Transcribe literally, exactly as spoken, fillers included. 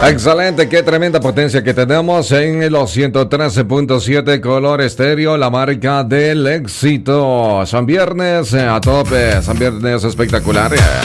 Excelente, qué tremenda potencia que tenemos en los ciento trece punto siete Color Estéreo, la marca del éxito. Son viernes a tope, son viernes espectaculares.